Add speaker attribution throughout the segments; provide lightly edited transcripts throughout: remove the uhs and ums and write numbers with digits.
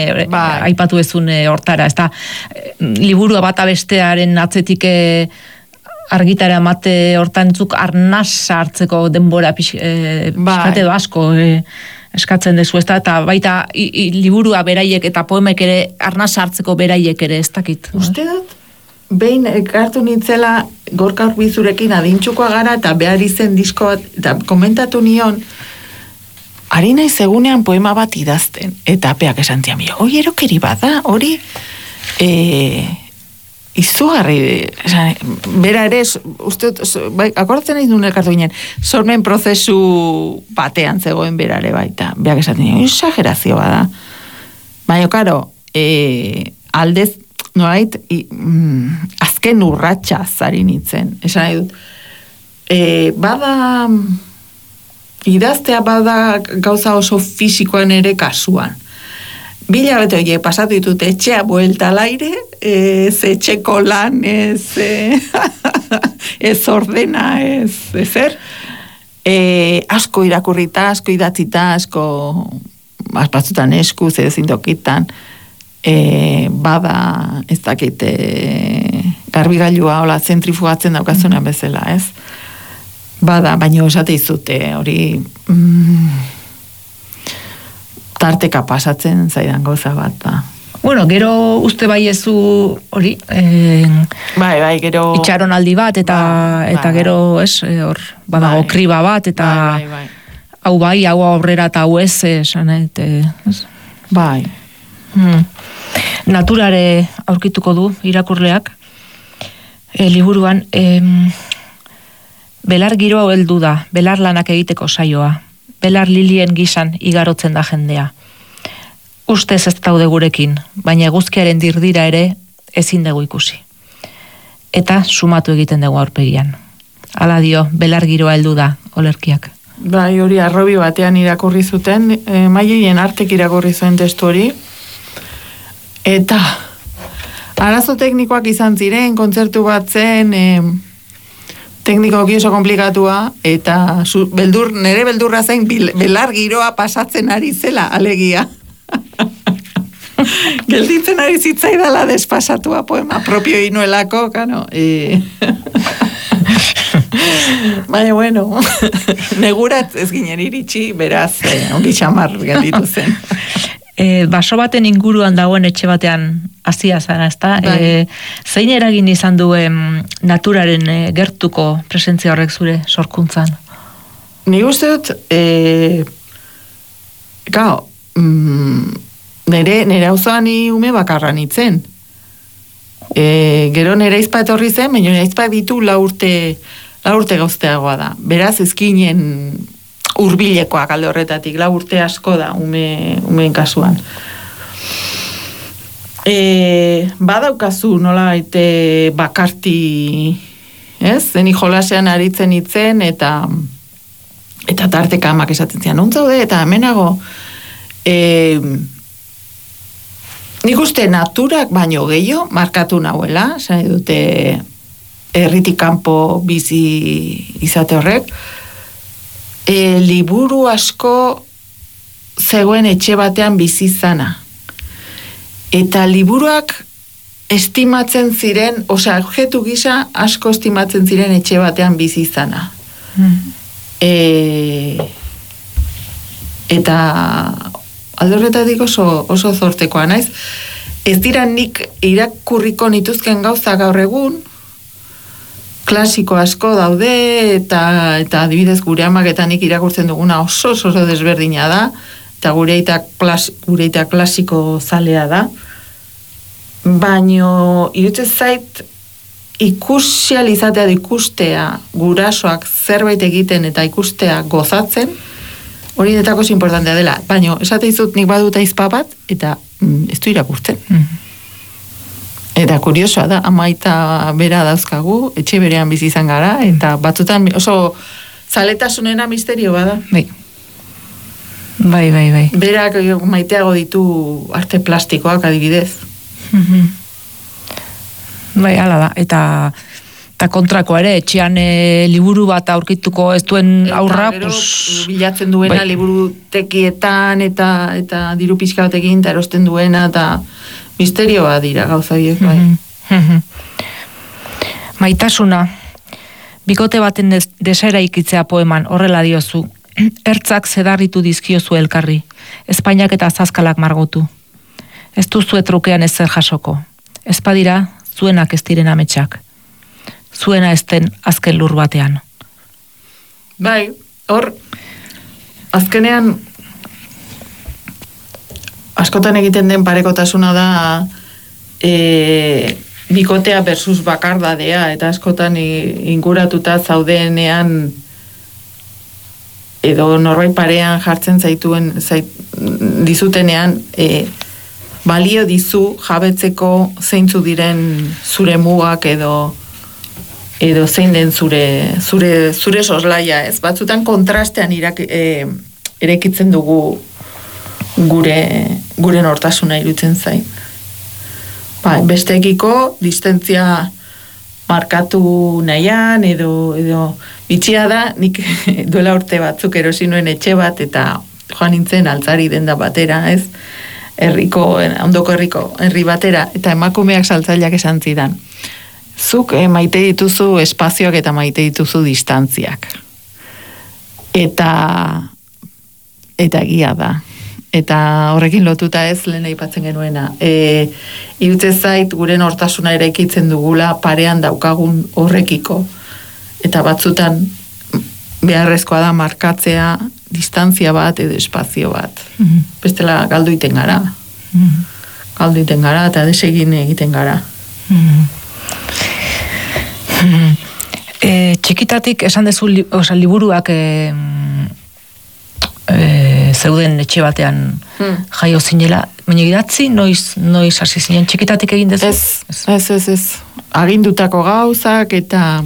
Speaker 1: aipatu ezun hortara, ez da, liburua bata bestearen atzetik argitara emate hortantzuk arnasa hartzeko denbora pixkate asko eskatzen dezu, ez da, eta baita liburua beraiek eta poemek ere arnasa hartzeko beraiek ere, ez dakit.
Speaker 2: Uste dut, behin ekartu nintzela Gorka Urbizurekin adintxukoa gara eta behar izen disko bat, eta komentatu nion, ari naiz egunean poema bat idazten, eta peak esan zian, hori erokeri bada, hori izugarri, bera ere, uste, akordatzen nahi duen elkartu ginen, sormen prozesu batean zegoen bera ere baita, beak esaten nien, exagerazio bada. Baina, karo, aldez, norait, azken urratxa zari nintzen, esan nahi dut, bada, idaztea bada gauza oso fisikoan ere kasuan. Bila bete horiek pasatu ditut etxea buelta al aire, ez etxeko lan, ez ordena, ez zer. Asko irakurrita, asko idatzita, asko batzutan eskuz, ezin tokitan, bada ez dakit garbigailua hola zentrifugatzen daukazuna bezala, ez? Bada, baino esate izute, hori tarteka pasatzen zaidan gauza bat, da.
Speaker 1: Bueno, gero uste bai ezu hori,
Speaker 2: bai, gero
Speaker 1: itxaronaldi bat, eta gero, ez, hor, badago kriba bat, eta hau bai, hau aurrera eta hau ez, esanet,
Speaker 2: bai.
Speaker 1: Naturare aurkituko du irakurleak, liburuan, belar giro heldu da, belar lanak egiteko saioa. Belar lilien gisan igarotzen da jendea. Ustez ez daude gurekin, baina eguzkiaren dirdira ere ezin dugu ikusi. Eta sumatu egiten dugu aurpegian. Hala dio, belar giroa heldu da, olerkiak.
Speaker 2: Bai, hori arrobi batean irakurri zuten, Mailen Artek irakurri zuen testu hori, eta arazo teknikoak izan ziren, kontzertu bat zen, teknikoki oso komplikatua, eta nere beldurra zen belar giroa pasatzen ari zela, alegia. Gelditzen ari zitzaidala despasatua poema propio inuelako, kano. Baina, bueno, negurat ez ginen iritsi, beraz, ongi txamar gelditu zen.
Speaker 1: Baso baten inguruan dagoen etxe batean hasia zara, ezta? Zein eragin izan duen naturaren gertuko presentzia horrek zure sorkuntzan?
Speaker 2: Ni uste dut, nire auzoan ni ume bakarra nintzen. Gero nire aizpa etorri zen, baina nire aizpa ditu 4 urte gauzteagoa da. Beraz ezkinen hurbilekoak alde horretatik, 4 urte asko da umeen kasuan. Badaukazu nola bakarti, ez? Zeni jolasean aritzen itzen, eta tarteka amak esaten zian, ontzaude, eta hemenago, nik uste naturak baino gehiago markatu nahuela, zai dute herritik kanpo bizi izate horrek, liburu asko zegoen etxe batean bizi zana. Eta liburuak estimatzen ziren, objektu gisa asko estimatzen ziren etxe batean bizi zana. Eta alde horretatik oso zortekoa naiz. Ez dira nik irakurriko nituzken gauza gaur egun, klasiko asko daude, eta adibidez gure amak eta nik irakurtzen duguna oso desberdina da, eta gure aita klasiko zalea da. Baino, irutzen zait, ikusializatea da ikustea, gurasoak zerbait egiten eta ikustea gozatzen, hori netako importantea dela. Baino, esate izut nik badut aizpa bat, eta ez du irakurtzen. Eta kuriosoa da, amaita bera dauzkagu, etxe berean bizi izan gara, eta batzutan oso zaletasunena misterio bada.
Speaker 1: Bai.
Speaker 2: Berak maiteago ditu arte plastikoak adibidez.
Speaker 1: Bai, hala da, eta Eta kontrako ere, etxean liburu bat aurkituko ez duen aurra,
Speaker 2: eta bilatzen duena liburu tekietan eta diru pixka batekin eta erosten duena eta misterioa dira gauza horiek bai.
Speaker 1: Maitasuna, bikote baten deseraikitzea poeman horrela diozu. Ertzak zedarritu dizkiozu elkarri, Espainiak eta Azazkalak margotu. Ez duzu trukean ezer jasoko. Ez badira, zuenak ez diren ametsak. Zuena ez den azken lur batean.
Speaker 2: Bai, hor, azkenean askotan egiten den parekotasuna da bikotea versus bakardadea, eta askotan inguratuta zaudenean edo norbait parean jartzen dizutenean balio dizu jabetzeko zeintzu diren zure mugak edo zein den zure soslaia, ez? Batzutan kontrastean erekitzen dugu gure nortasuna irutzen zain. Ba, besteekiko distentzia markatu nahian edo bitxia da, nik duela urte batzuk erosi nuen etxe bat eta joan nintzen altzari denda batera, ez? Ondoko herri batera, eta emakumeak saltzaileak esan zidan. Zuk maite dituzu espazioak eta maite dituzu distantziak. Eta egia da. Eta horrekin lotuta ez lehen aipatzen genuena. Irutze zait gure nortasuna eraikitzen dugula parean daukagun horrekiko. Eta batzutan beharrezkoa da markatzea distantzia bat edo espazio bat. Bestela galdu iten gara. Galdu iten gara eta desegin egiten gara.
Speaker 1: Txikitatik esan dezu liburuak zeuden etxe batean jaio zinela, baina idatzi noiz hasi zinen, txikitatik egin dezu?
Speaker 2: Ez. Agindutako gauzak eta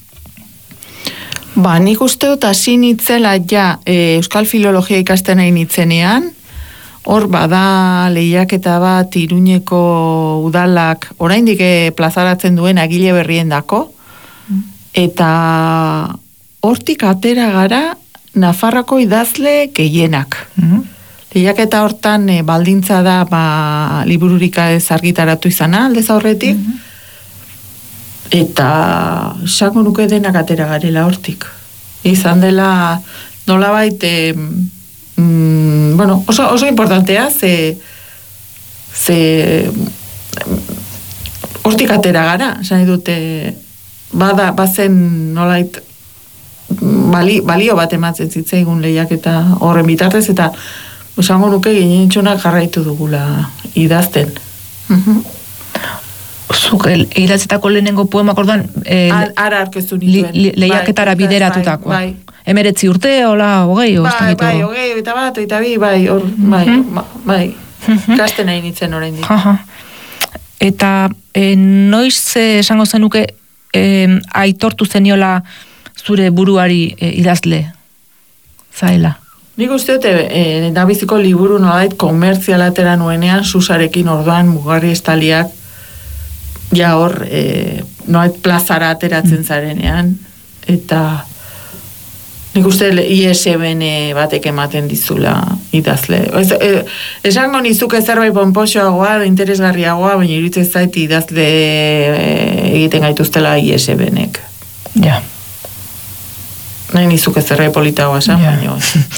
Speaker 2: nik uste dut hasi nitzela Euskal Filologia ikasten nahi nitzenean, hor bada lehiaketa bat Iruñeko udalak oraindik plazaratzen duen Agile Berriendako, eta hortik atera gara Nafarroko idazle gehienak. Lehiaketa hortan baldintza da libururik ez argitaratu izana aldez aurretik, eta esango nuke denak atera garela hortik. Izan dela nolabait oso importantea ze hortik atera gara, esan dute bazen nolait balio bat ematzen zitzaigun lehiaketa horren bitartez, eta esango nuke gehientxunak jarraitu dugula idazten.
Speaker 1: Zuk idatzetako lehenengo poemak orduan
Speaker 2: ara arkeztu nituen.
Speaker 1: Lehiaketara bideratutako. 19 urte, hola, 20,
Speaker 2: bai, 20, eta bat, eta bi, bai, kasten nahi nintzen oraindik.
Speaker 1: Eta noiz esango zenuke aitortu zeniola zure buruari idazle zaela?
Speaker 2: Nik uste dute, nabiziko liburu nolait komertzialatera nuenean, Susarekin orduan Mugarri Estaliak hor nolait plazara ateratzen zarenean, eta nik uste ISBN batek ematen dizula idazle. Esango nizuke zerbait ponpoxoagoa, interesgarriagoa, baina iruditzen zait idazle egiten gaituztela ISBNek.
Speaker 1: Ja.
Speaker 2: Nahi nizuke zerbait politagoa, baina.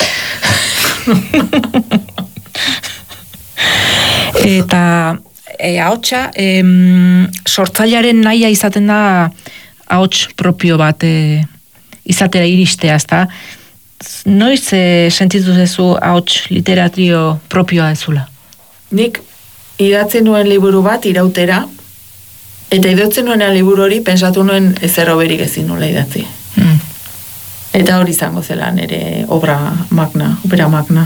Speaker 1: Eta ahotsa, sortzailearen nahia izaten da ahots propio bat izatera iristea, ezta? Noiz sentitu zezu ahots literatrio propioa ezula?
Speaker 2: Nik idatzen nuen liburu bat irautera, eta idatzen nuen liburu hori pensatu nuen ezer hoberik ezin nola idatzi. Eta hori izango zela nire opera magna.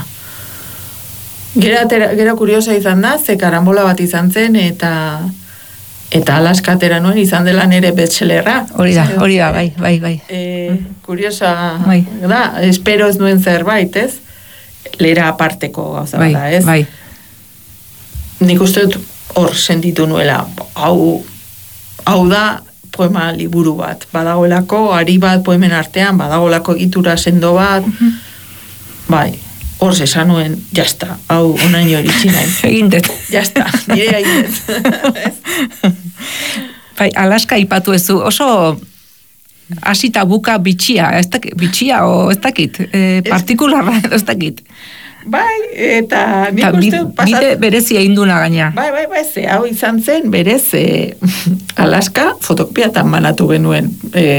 Speaker 2: Gero kuriosa izan da, ze karambola bat izan zen, eta alaskatera nuen izan dela nire bestsellerra.
Speaker 1: Hori da, bai.
Speaker 2: Kuriosa da, espero ez nuen zerbait, ez? Lera aparteko gauza bada, ez?
Speaker 1: Bai.
Speaker 2: Nik uste dut hor sentitu nuela, hau da poema liburu bat. Badagoelako, ari bat poemen artean, badagoelako egitura sendo bat, bai, hor esan nuen, jazta, hau onaino hori nahi.
Speaker 1: Egin dut.
Speaker 2: Jazta, nire egin dut.
Speaker 1: Bai, Alaska ipatu ezu, oso hasita buka bitxia, bitxia o ez dakit, partikularra ez dakit.
Speaker 2: Bai, eta nik uste
Speaker 1: bide berezi egin duna gaina.
Speaker 2: Bai, hau izan zen berez Alaska fotokopiatan banatu genuen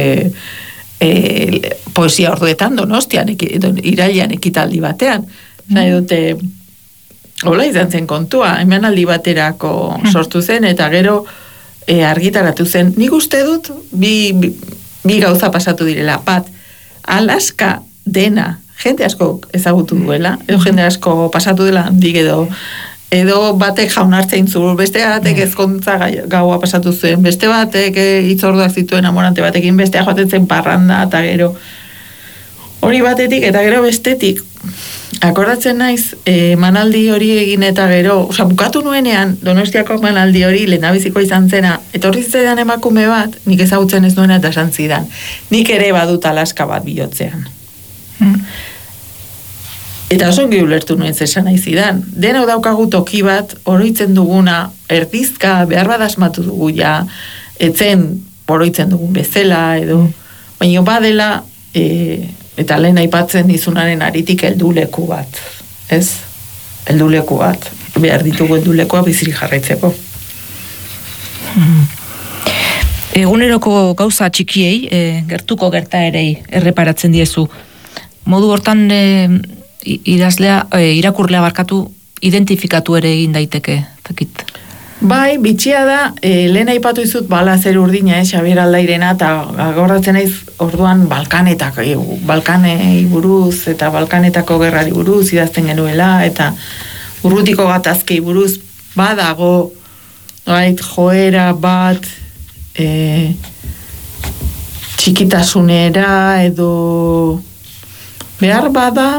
Speaker 2: poesia orduetan Donostian, irailean ekitaldi batean. Nahi dute, hola izan zen kontua, emanaldi baterako sortu zen, eta gero argitaratu zen. Nik uste dut, bi gauza pasatu direla. Bat, Alaska dena, jende asko ezagutu duela, edo jende asko pasatu dela handik edo batek jaunartzein zu, beste batek ezkontza gaua pasatu zuen, beste batek hitzorduak zituen amorante batekin, bestea joaten zen parranda, eta gero hori batetik, eta gero bestetik, akordatzen naiz, manaldi hori egin eta gero, bukatu nuenean, Donostiako manaldi hori, lehendabiziko izan zena, eta horri zidan emakume bat, nik ezagutzen ez nuena eta esan zidan, nik ere badut Alaska bat bihotzean. Eta oso ongi ulertu nuen zesan nahi zidan. Dena daukagu toki bat, oroitzen duguna, erdizka, behar bat asmatu dugu ja, etzen oroitzen dugun bezala, edo, baina badela, eta lehen aipatzen dizunaren aritik helduleku bat, ez? Helduleku bat, behar ditugu heldulekoa biziri jarraitzeko.
Speaker 1: Eguneroko gauza txikiei, gertuko gertaerei erreparatzen diezu. Modu hortan idazlea, irakurlea barkatu, identifikatu ere egin daiteke, zakit.
Speaker 2: Bai, bitxia da, lehen aipatu izut bala zer urdina, Xabier Aldairena, eta agorratzen naiz orduan Balkanei buruz, eta Balkanetako gerrari buruz, idazten genuela, eta urrutiko gatazkei buruz, badago, joera bat, txikitasunera, edo behar bada,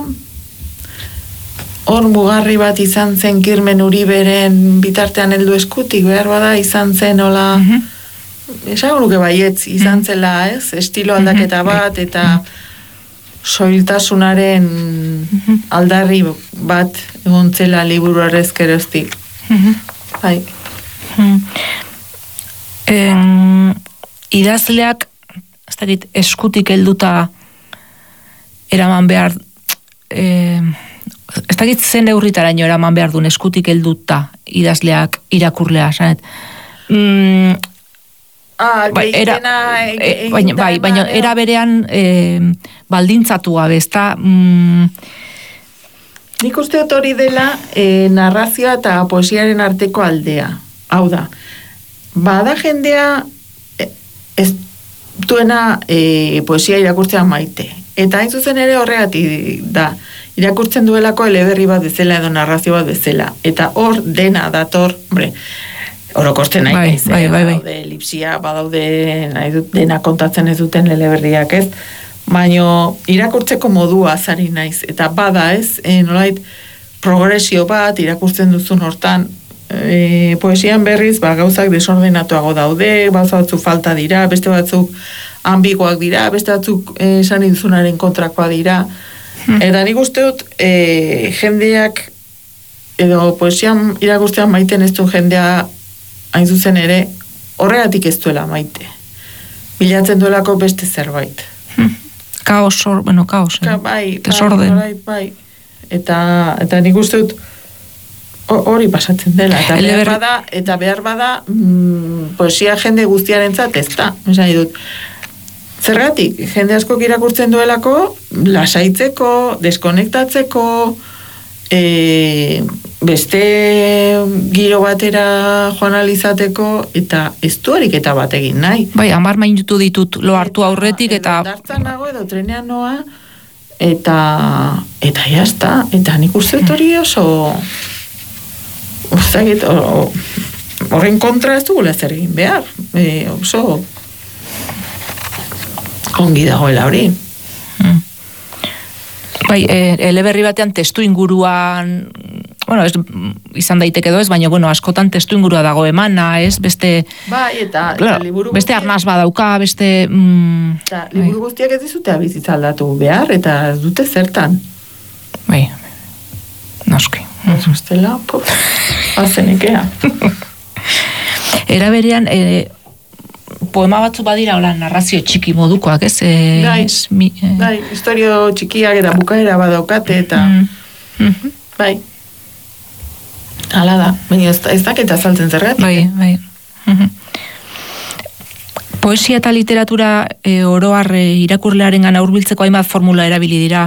Speaker 2: hor mugarri bat izan zen Kirmen Uriberen bitartean heldu eskutik, behar bada izan zen hola, esan nuke baietz, izan zela, ez? Estilo aldaketa bat, eta soiltasunaren aldarri bat egon zela liburu arrezkeroztik. Bai.
Speaker 1: Idazleak, ez dakit, eskutik helduta eraman behar, ez dakit zen neurritaraino eraman behar duen eskutik helduta idazleak irakurlea, sanet? Baina era berean baldintzatu gabe, ez da...
Speaker 2: Nik uste dut hori dela narrazioa eta poesiaren arteko aldea. Hau da, bada jendea ez duena poesia irakurtzea maite. Eta hain zuzen ere horregatik da, irakurtzen duelako eleberri bat bezala edo narrazio bat bezala. Eta hor dena dator, orokosten nahi naiz, badaude elipsia, badaude dena kontatzen ez duten eleberriak, ez? Baina irakurtzeko modua zari naiz. Eta bada, ez? Nolait progresio bat irakurtzen duzun hortan, poesian berriz, gauzak desordenatuago daude, batzuk falta dira, beste batzuk ambiguak dira, beste batzuk esan duzunaren kontrakoa dira. Eta nik uste dut, jendeak, edo poesian irakurtzean maiten ez du jendea hain zuzen ere, horregatik ez duela maite. Bilatzen duelako beste zerbait.
Speaker 1: Kaos, desorden.
Speaker 2: Bai. Eta nik uste dut, hori pasatzen dela. Eta behar bada, poesia jende guztiarentzat ez da. Esan dut, zergatik, jende askok irakurtzen duelako, lasaitzeko, deskonektatzeko, beste giro batera joan alizateko, eta ez du ariketa bat egin nahi.
Speaker 1: Bai, 10 minutu ditut lo hartu aurretik, eta...
Speaker 2: Dartzan nago edo trenean noa, eta jazta, eta nik uste hori oso... horren kontra ez dugula zer egin behar. Oso... ongi dagoela hori.
Speaker 1: Bai, eleberri batean testu inguruan bueno, ez, izan daiteke edo ez, baina, bueno, askotan testu ingurua dago emana, ez, beste...
Speaker 2: Bai, eta liburu
Speaker 1: beste arnaz badauka, beste...
Speaker 2: liburu guztiak ez dizute bizitza aldatu behar, eta ez dute zertan.
Speaker 1: Bai, noski.
Speaker 2: Ez ustela, azenekea.
Speaker 1: Era berean, poema batzu badira, hola, narrazio txiki modukoak, ez?
Speaker 2: Bai, historio txikiak eta bukaera badaukate, eta... Bai. Hala da, baina ez daketa azaltzen zergatik.
Speaker 1: Bai. Poesia eta literatura oroar irakurlearen gana hurbiltzeko hainbat formula erabili dira.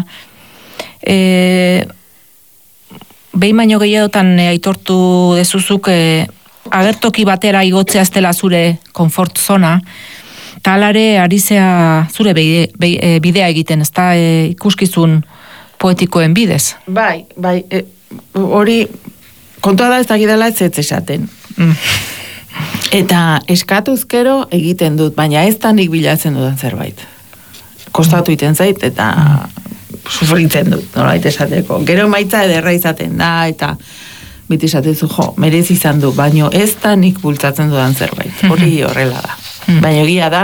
Speaker 1: Behin baino gehiagotan aitortu dezuzuk agertoki batera igotzea ez dela zure komfort zona, talare arizea zure bidea egiten, ez da ikuskizun poetikoen bidez.
Speaker 2: Bai, hori kontua da ez dakidala ez esaten. Eta eskatuzkero egiten dut, baina ez da nik bilatzen dudan zerbait. Kostatu iten zait, eta sufritzen dut, nolait esateko. Gero maitza ederra izaten da, eta beti esatezu, merezi izan du, baina ez da nik bultzatzen dudan zerbait. Hori horrela da. Baina egia da,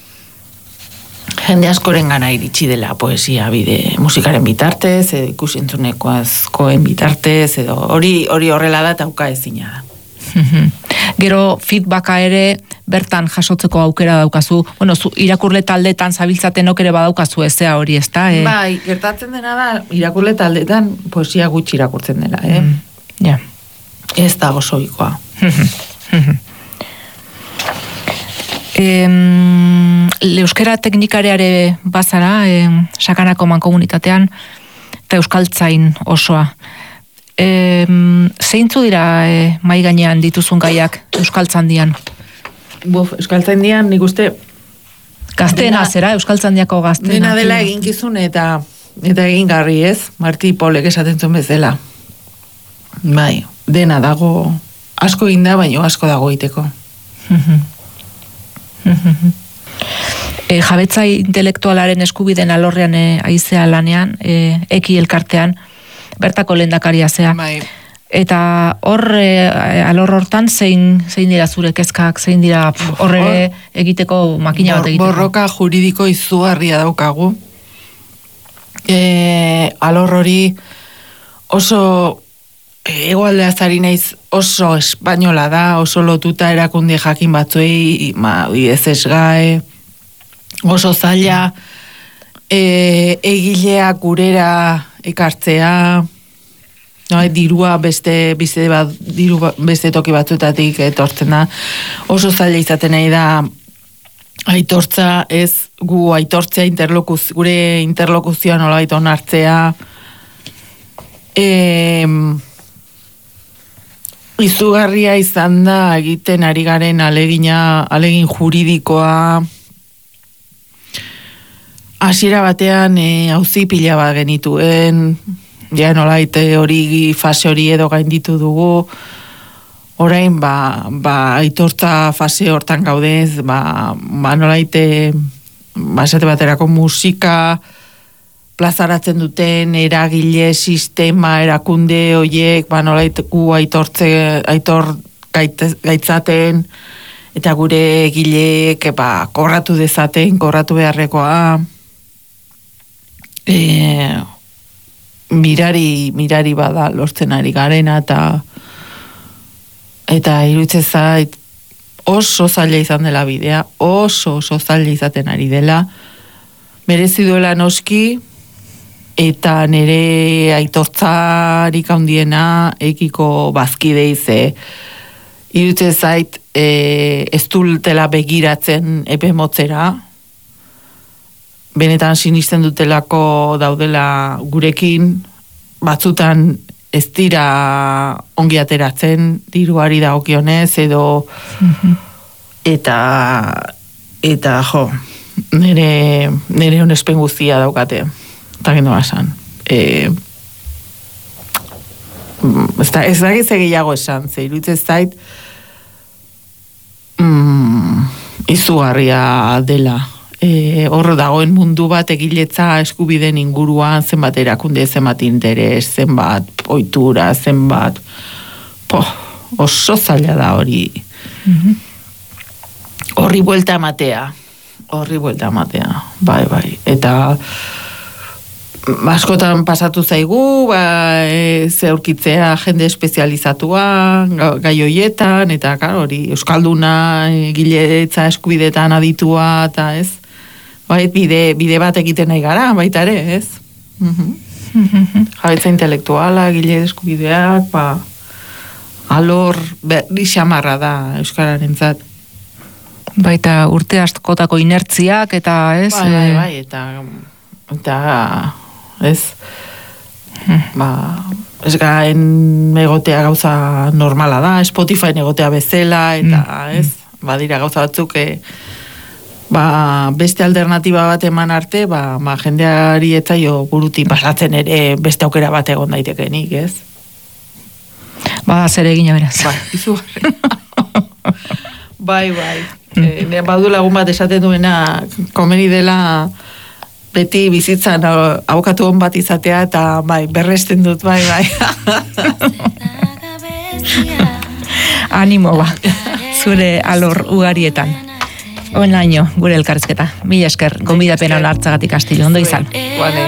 Speaker 2: jende askoren gana iritsi dela poesia bide musikaren bitartez, edo ikusentzuneko askoen bitartez, edo hori horrela da, eta uka ezina da.
Speaker 1: Gero feedbacka ere bertan jasotzeko aukera daukazu, bueno, irakurle taldetan zabiltzaten okere badaukazu ezea hori, ez da?
Speaker 2: Bai, gertatzen dena da, irakurle taldetan poesia gutxi irakurtzen dela,
Speaker 1: Ja.
Speaker 2: Ez da gozoikoa.
Speaker 1: Euskara teknikareare bazara, sakanako mankomunitatean, eta euskaltzain osoa. Zeintzu dira mai gainean dituzun gaiak euskaltzandian?
Speaker 2: Euskaltzandian nik uste...
Speaker 1: Gazteena zera, euskaltzandiako gazteena.
Speaker 2: Dena dela eginkizun eta egingarri ez, Marti Polek esaten zuen bezala. Bai, dena dago, asko egin da, baina asko dago iteko.
Speaker 1: Jabetza intelektualaren eskubideen alorrean aizea lanean, eki elkartean, bertako lehendakaria zea.
Speaker 2: Bai.
Speaker 1: Eta hor, alor hortan, zein dira zure kezkak, zein dira horre egiteko, makina bat egiteko?
Speaker 2: Borroka juridiko izugarria daukagu. Alor hori oso egoaldea zari naiz oso espainola da, oso lotuta erakunde jakin batzuei, ez esgae, oso zaila, egilea gurera ekartzea, dirua beste toki batzuetatik etortzen da, oso zaila izaten nahi da aitortza, ez gu aitortzea gure interlokuzioa nolabait onartzea, izugarria izan da egiten ari garen alegin juridikoa, hasiera batean auzi pila bat genituen, ja nolait hori fase hori edo gainditu dugu, orain aitortza fase hortan gaudez, nolait esate baterako musika plazaratzen duten eragile sistema erakunde hoiek nolait gu aitor gaitzaten eta gure egileek korratu beharrekoa mirari bada lortzen ari garena eta iruditzen zait oso zaila izan dela bidea, oso zaila izaten ari dela, merezi duela noski, eta nire aitortzarik handiena ekiko bazkidei ze iruditzen zait ez dutela begiratzen epe motzera, benetan sinisten dutelako daudela gurekin, batzutan ez dira ongi ateratzen diruari dagokionez edo eta jo nire onespen guztia daukate eta gendo basan ez da gehiago esan ze iruditzen zait izugarria dela hor dagoen mundu bat egiletza eskubideen inguruan zenbat erakunde, zenbat interes, zenbat ohitura, zenbat, oso zaila da hori. Horri buelta ematea. Bai. Eta askotan pasatu zaigu, zeurkitzea jende espezializatua, gai hoietan, eta hori euskalduna, giletza eskubidetan aditua, eta ez, bide bat egiten nahi gara, baita ere, ez? Jabetza intelektuala, gile eskubideak, alor berri xamarra da euskararentzat.
Speaker 1: Baita urte askotako inertziak eta ez?
Speaker 2: Bai, eta ez? Ez gaen egotea gauza normala da, Spotify egotea bezala, eta ez? Badira gauza batzuk, beste alternatiba bat eman arte, jendeari etzaio buruti pasatzen ere beste aukera bat egon daitekenik, ez?
Speaker 1: Zer egina beraz.
Speaker 2: Bai, izugarri. Bai. Badu lagun bat esaten duena, komeni dela beti bizitzan abokatu hon bat izatea, eta berresten dut, bai.
Speaker 1: Animo zure alor ugarietan. Onaino, gure elkarrizketa. Mila esker, gonbidapena hartzagatik Castillo, ondo izan.
Speaker 2: Vale.